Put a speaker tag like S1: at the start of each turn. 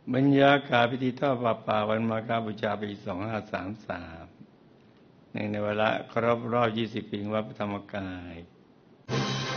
S1: บรรยากาศพิธีทอดผ้าป่าวันมาฆบูชาปี2533เนื่องในวาระครบรอบ20 ปีวัดพระธรรมกาย